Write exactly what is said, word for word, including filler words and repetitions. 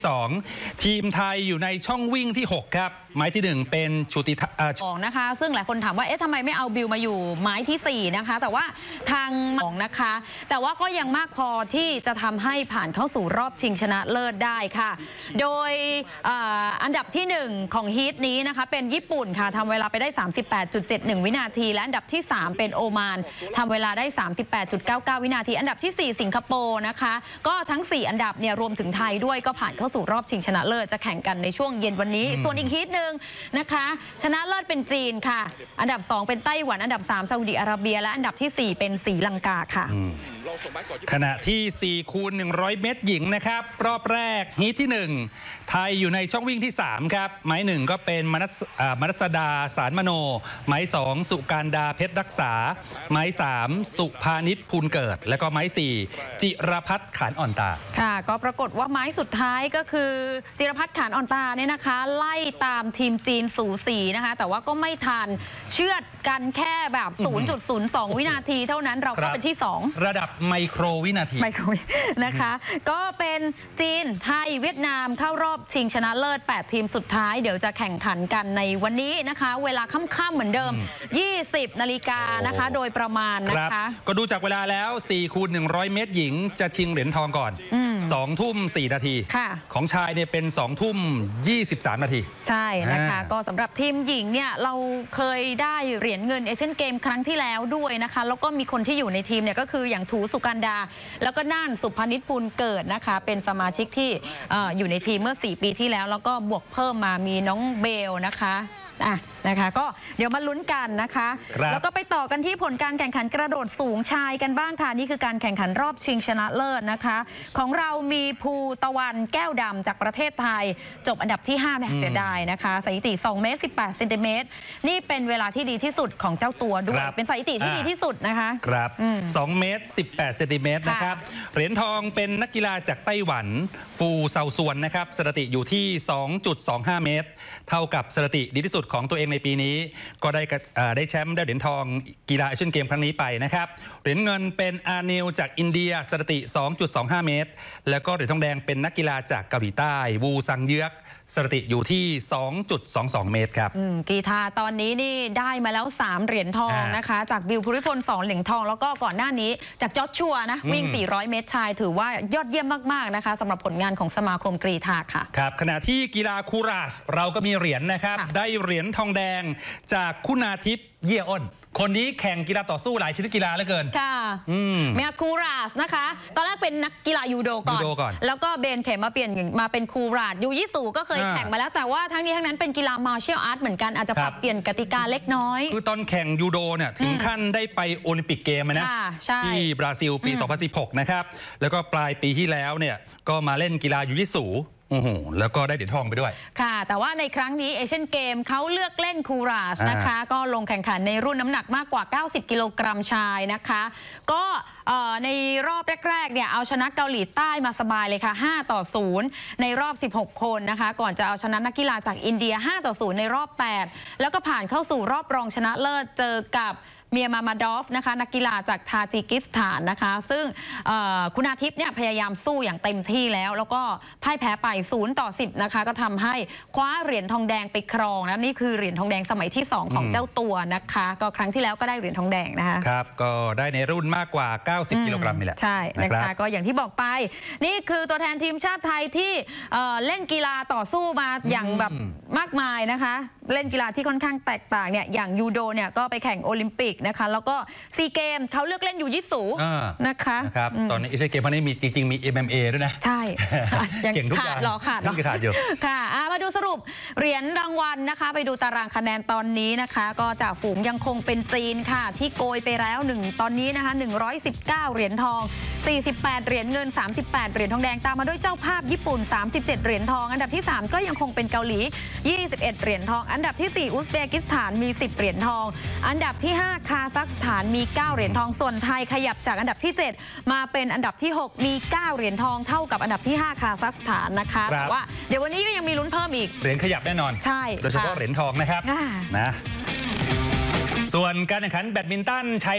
สองทีมไทยอยู่ในช่องวิ่งที่หกครับหมายที่หนึ่งเป็นชุติสองนะคะซึ่งหลายคนถามว่าเอ๊ะทำไมไม่เอาบิวมาอยู่หมายที่สี่นะคะแต่ว่าทางมองนะคะแต่ว่าก็ยังมากพอที่จะทำให้ผ่านเข้าสู่รอบชิงชนะเลิศได้ค่ะโดย อ, อันดับที่หนึ่งของฮีทนี้นะคะเป็นญี่ปุ่นค่ะทำเวลาไปได้ สามสิบแปดจุดเจ็ดหนึ่ง วินาทีและอันดับที่สามเป็นโอมานทำเวลาได้ สามสิบแปดจุดเก้าเก้า วินาทีอันดับที่สี่สิงคโปร์นะคะก็ทั้งสี่อันดับเนี่ยรวมถึงไทยด้วยก็ผ่านเข้าสู่รอบชิงชนะเลิศจะแข่งกันในช่วงเย็นวันนี้ส่วนอีกฮีทหนึ่งนะคะชนะเลิศเป็นจีนค่ะอันดับสองเป็นไต้หวันอันดับสามซาอุดิอาระเบียและอันดับที่สี่เป็นศรีลังกาค่ะขณะที่สี่คูณหนึ่งร้อยเมตรหญิงนะครับรอบแรกฮีทที่หนึ่งไทยอยู่ในช่องวิ่งที่สามครับหมายหนึ่งก็เป็นมนัสมนัสดาสารมโนหมายสองสุการดาเพชรรักษาหมายสามสุภานิชภูลเกิดและก็หมายสี่จิรพัฒน์ขานอ่อนตาค่ะก็ปรากฏว่าไม้สุดท้ายก็คือจิรพัฒน์ขานอ่อนตาเนี่ยนะคะไล่ตามทีมจีนสูสีนะคะแต่ว่าก็ไม่ทันเชือดกันแค่แบบ ศูนย์จุดศูนย์สอง วินาทีเท่านั้นเราเข้าเป็นที่สองระดับไมโครวินาทีไมโครนะคะก็เป็นจีนไทยเวียดนามเข้ารอบชิงชนะเลิศแปดทีมสุดท้ายเดี๋ยวจะแข่งขันกันในวันนี้นะคะเวลาค่ำๆเหมือนเดิมยี่สิบนาฬิกานะคะโดยประมาณนะคะก็ดูจากเวลาแล้วสี่คูณหนึ่งร้อยเมตรหญิงจะชิงเหรียญทองก่อนสองทุ่มสี่นาทีของชายเนี่ยเป็นสองทุ่มยี่สิบสามนาทีใช่นะคะก็สำหรับทีมหญิงเนี่ยเราเคยได้เหรียญเงินเอเชียนเกมครั้งที่แล้วด้วยนะคะแล้วก็มีคนที่อยู่ในทีมเนี่ยก็คืออย่างถูสุกันดาแล้วก็น่านสุพนิชภูลเกิดนะคะเป็นสมาชิกที่อยู่ในทีมเมื่อสี่ปีที่แล้วแล้วก็บวกเพิ่มมามีน้องเบลนะคะอ่ะนะคะก็เดี๋ยวมาลุ้นกันนะคะแล้วก็ไปต่อกันที่ผลการแข่งขันกระโดดสูงชายกันบ้างค่ะนี่คือการแข่งขันรอบชิงชนะเลิศนะคะของเรามีภูตะวันแก้วดำจากประเทศไทยจบอันดับที่ห้าแบบเสียดายนะคะสถิติสองเมตรสิบแปดเซนติเมตรนี่เป็นเวลาที่ดีที่สุดของเจ้าตัวด้วยเป็นสถิติที่ดีที่สุดนะคะครับสองเมตรสิบแปดเซนติเมตรนะครับเหรียญทองเป็นนักกีฬาจากไต้หวันฟูเซาซวนนะครับสถิติอยู่ที่ สองจุดสองห้า เมตรเท่ากับสถิติดีที่สุดของตัวเองในปีนี้ก็ได้ได้แชมป์ได้เหรียญทองกีฬาเอเชียนเกมครั้งนี้ไปนะครับเหรียญเงินเป็นอาเนลจากอินเดียสถิติ สองจุดสองห้า เมตรแล้วก็เหรียญทองแดงเป็นนักกีฬาจากเกาหลีใต้วูซังเยือกสถิติอยู่ที่ สองจุดสองสอง เมตรครับกีฬาตอนนี้นี่ได้มาแล้วสามเหรียญทองนะคะจากบิวภูริพลสองเหรียญทองแล้วก็ก่อนหน้านี้จากจอร์จชัวนะวิ่งสี่ร้อยเมตรชายถือว่ายอดเยี่ยมมากๆนะคะสำหรับผลงานของสมาคมกรีฑาค่ะครับขณะที่กีฬาคูราชเราก็มีเหรียญนะครับได้เหรียญทองแดงจากคุณาทิพย์เยี่ยอ้นคนนี้แข่งกีฬาต่อสู้หลายชนิดกีฬาเหลือเกินค่ะเมียคูราสนะคะตอนแรกเป็นนักกีฬายูโดก่อนแล้วก็เบนเข็มมาเปลี่ยนมาเป็นคูราสยูยิสูก็เคยแข่งมาแล้วแต่ว่าทั้งนี้ทั้งนั้นเป็นกีฬามาร์เชียลอาร์ตเหมือนกันอาจจะปรับเปลี่ยนกติกาเล็กน้อยคือตอนแข่งยูโดเนี่ยถึงขั้นได้ไปโอลิมปิกเกมนะที่บราซิลปีสองพันสิบหกนะครับแล้วก็ปลายปีที่แล้วเนี่ยก็มาเล่นกีฬายูยิสูโอ้โหแล้วก็ได้เหรียญทองไปด้วยค่ะแต่ว่าในครั้งนี้เอเชียนเกมเขาเลือกเล่นคูราสนะคะก็ลงแข่งขันในรุ่นน้ำหนักมากกว่าเก้าสิบกิโลกรัมชายนะคะก็ในรอบแรกๆเนี่ยเอาชนะเกาหลีใต้มาสบายเลยค่ะห้าต่อศูนย์ในรอบสิบหกคนนะคะก่อนจะเอาชนะนักกีฬาจากอินเดียห้าต่อศูนย์ในรอบแปดแล้วก็ผ่านเข้าสู่รอบรองชนะเลิศเจอกับเมียมามาดอฟนะคะนักกีฬาจากทาจิกิสถานนะคะซึ่งคุณอาทิพย์เนี่ยพยายามสู้อย่างเต็มที่แล้วแล้วก็พ่ายแพ้ไปศูนย์ต่อสิบนะคะก็ทำให้คว้าเหรียญทองแดงไปครองนะนี่คือเหรียญทองแดงสมัยที่สองของเจ้าตัวนะคะก็ครั้งที่แล้วก็ได้เหรียญทองแดงนะคะครับก็ได้ในรุ่นมากกว่าเก้าสิบกิโลกรัมนี่แหละใช่นะคะก็อย่างที่บอกไปนี่คือตัวแทนทีมชาติไทยที่เล่นกีฬาต่อสู้มาอย่างแบบมากมายนะคะเล่นกีฬาที่ค่อนข้างแตกต่างเนี่ยอย่างยูโดเนี่ยก็ไปแข่งโอลิมปิกนะคะแล้วก็ซีเกมเขาเลือกเล่นยูยิสูนะคะครับตอนนี้เอเชียนเกมพันนี้มีจริงๆมี เอ็ม เอ็ม เอ ด้วยนะใช่เก่งทุกอย่างขาดหรอขาดหรอขาดอยู่ค่ะมาดูสรุปเหรียญรางวัลนะคะไปดูตารางคะแนนตอนนี้นะคะก็จากฝูงยังคงเป็นจีนค่ะที่โกยไปแล้วหนึ่งตอนนี้นะคะหนึ่งร้อยสิบเก้าเหรียญทองสี่สิบแปดเหรียญเงินสามสิบแปดเหรียญทองแดงตามมาด้วยเจ้าภาพญี่ปุ่นสามสิบเจ็ดเหรียญทองอันดับที่สามก็ยังคงเป็นเกาหลียี่สิบเอ็ดเหรียญทองอันดับที่สี่อุซเบกิสถานมีสิบเหรียญทองอันดับที่ห้าคาซัคสถานมีเก้าเหรียญทองส่วนไทยขยับจากอันดับที่เจ็ดมาเป็นอันดับที่หกมีเก้าเหรียญทองเท่ากับอันดับที่ห้าคาซัคสถานนะคะแต่ว่าเดี๋ยววันนี้ก็ยังมีลุ้นเพิ่มอีกเหรียญขยับแน่นอนใช่โดยเฉพาะเหรียญทองนะครับนะส่วนการแข่งขันแบดมินตันชาย